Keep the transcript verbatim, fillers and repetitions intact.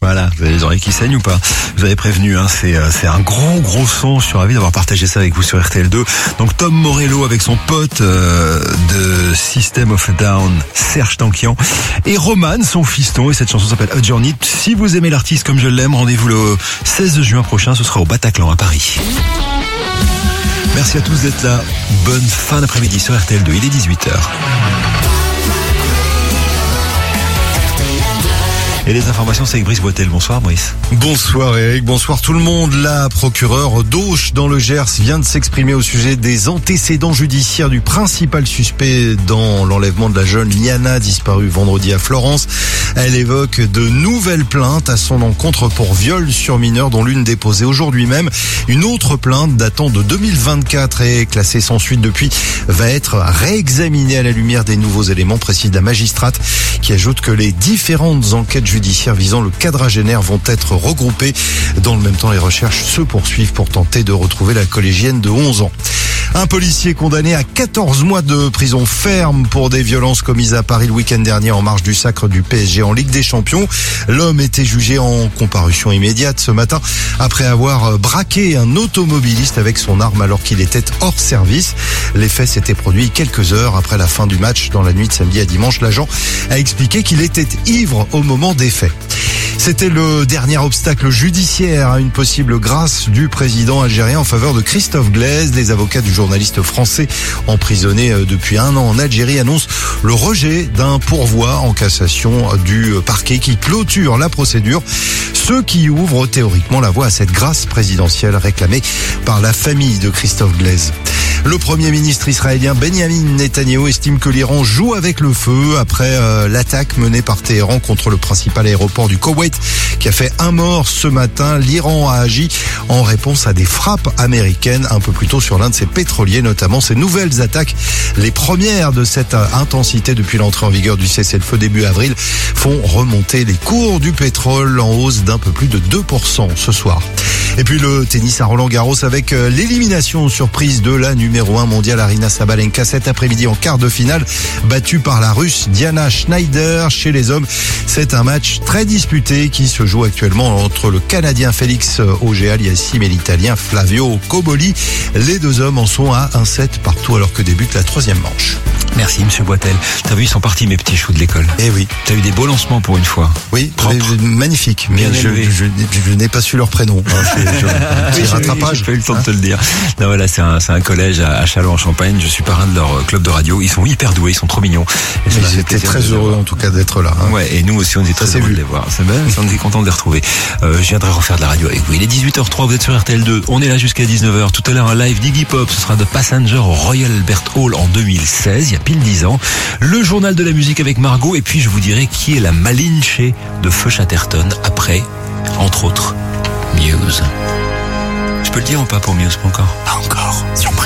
Voilà, vous avez les oreilles qui saignent ou pas? Vous avez prévenu, hein, c'est, c'est un gros gros son. Je suis ravi d'avoir partagé ça avec vous sur R T L deux. Donc Tom Morello avec son pote euh, de System of a Down, Serge Tankian, et Roman, son fiston, et cette chanson s'appelle A Journey. Si vous aimez l'artiste comme je l'aime, rendez-vous le seize juin prochain, ce sera au Bataclan à Paris. Merci à tous d'être là. Bonne fin d'après-midi sur R T L deux, il est dix-huit heures. Et les informations, c'est avec Brice Boitel. Bonsoir Brice. Bonsoir Eric, bonsoir tout le monde. La procureure d'Auch dans le Gers vient de s'exprimer au sujet des antécédents judiciaires du principal suspect dans l'enlèvement de la jeune Liana disparue vendredi à Florence. Elle évoque de nouvelles plaintes à son encontre pour viol sur mineur, dont l'une déposée aujourd'hui même. Une autre plainte datant de deux mille vingt-quatre et classée sans suite depuis va être réexaminée à la lumière des nouveaux éléments, précise la magistrate, qui ajoute que les différentes enquêtes judiciaires visant le quadragénaire vont être regroupées. Dans le même temps, les recherches se poursuivent pour tenter de retrouver la collégienne de onze ans. Un policier condamné à quatorze mois de prison ferme pour des violences commises à Paris le week-end dernier en marge du sacre du P S G en Ligue des Champions. L'homme était jugé en comparution immédiate ce matin après avoir braqué un automobiliste avec son arme alors qu'il était hors service. Les faits s'étaient produits quelques heures après la fin du match dans la nuit de samedi à dimanche. L'agent a expliqué qu'il était ivre au moment des faits. C'était le dernier obstacle judiciaire à une possible grâce du président algérien en faveur de Christophe Glaise. Les avocats du journaliste français emprisonné depuis un an en Algérie annoncent le rejet d'un pourvoi en cassation du parquet qui clôture la procédure, ce qui ouvre théoriquement la voie à cette grâce présidentielle réclamée par la famille de Christophe Glaise. Le premier ministre israélien Benjamin Netanyahou estime que l'Iran joue avec le feu après euh, l'attaque menée par Téhéran contre le principal aéroport du Koweït qui a fait un mort ce matin. L'Iran a agi en réponse à des frappes américaines un peu plus tôt sur l'un de ses pétroliers notamment. Ces nouvelles attaques, les premières de cette intensité depuis l'entrée en vigueur du cessez-le-feu début avril, font remonter les cours du pétrole en hausse d'un peu plus de deux pour cent ce soir. Et puis le tennis à Roland-Garros avec l'élimination surprise de la numéro un mondiale Aryna Sabalenka cet après-midi en quart de finale, battue par la Russe Diana Schneider. Chez les hommes, c'est un match très disputé qui se joue actuellement entre le Canadien Félix Auger-Aliassime et l'Italien Flavio Cobolli. Les deux hommes en sont à un set partout alors que débute la troisième manche. Merci Monsieur Boitel. T'as vu, ils sont partis mes petits choux de l'école. Eh oui. T'as eu des beaux lancements pour une fois. Oui, propre, magnifique. Mais je, je, je, je n'ai pas su leur prénom. Hein, c'est je, un petit oui, rattrapage. J'ai pas eu le temps hein de te le dire. Non, voilà, c'est un, c'est un collège à, à Châlons-en-Champagne. Je suis parrain de leur club de radio. Ils sont hyper doués, ils sont trop mignons. Et mais j'étais très heureux en tout cas d'être là. Hein. Ouais, et nous aussi on est très heureux de les voir. C'est bien, on est content de les retrouver. Euh, je viendrai refaire de la radio avec vous. Il est dix-huit heures trois, vous êtes sur R T L deux. On est là jusqu'à dix-neuf heures. Tout à l'heure un live d'Iggy Pop. Ce sera de Passenger au Royal Albert Hall en deux mille seize, il y a pile dix ans. Le journal de la musique avec Margot, et puis je vous dirai qui est la Malinche de Feu Chatterton après, entre autres, Muse. Je peux le dire ou pas pour Muse, pas encore? Pas encore, surprise.